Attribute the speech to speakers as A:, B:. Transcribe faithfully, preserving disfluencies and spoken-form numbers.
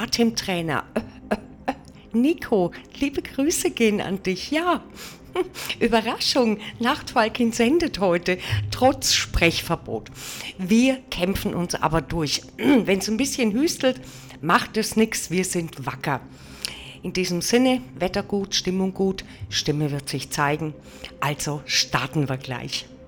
A: Atemtrainer. Äh, äh, äh. Nico, liebe Grüße gehen an dich. Ja, Überraschung, Nachtfalkin sendet heute, trotz Sprechverbot. Wir kämpfen uns aber durch. Wenn es ein bisschen hüstelt, macht es nichts, wir sind wacker. In diesem Sinne, Wetter gut, Stimmung gut, Stimme wird sich zeigen. Also starten wir gleich.